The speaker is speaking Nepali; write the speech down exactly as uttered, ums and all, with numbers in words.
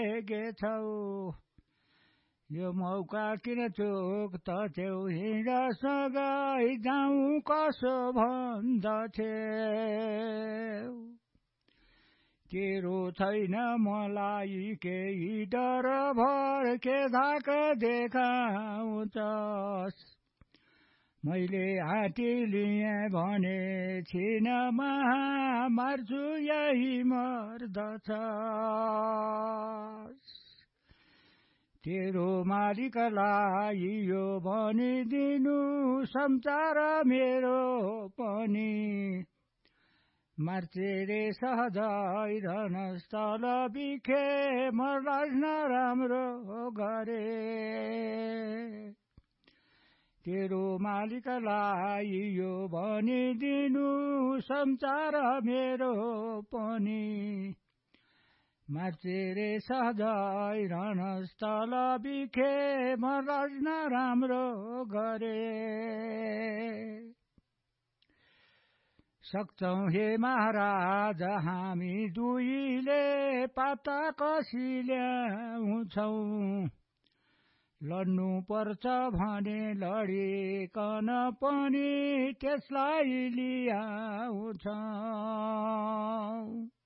छौ यो मौका किन चोक त छेउ हिँडसँग जाउँ कसो भन्दथे तेरो छैन मलाई केही डर भर के धाक देखाउँछस् मैले हाती लिएँ भने छिनमा मार्छु यही मर्दछस् तेरो मालिकलाई यो भनिदिनु समाचार मेरो पनि मार्चे रे सहजै रहनस् तल बिखे मर्लास् नराम्रो गरे तेरो मालिकलाई यो भनिदिनु समाचार मेरो पनि मार्चे रे सहजै रहनस् तल बिखे मर्लास् नराम्रो गरे सक्छौं हे महाराज हामी दुईले पाता कसी ल्याउँछौं लड्नु पर्छ भने लडिकन पनि त्यसलाई लियाउँछौं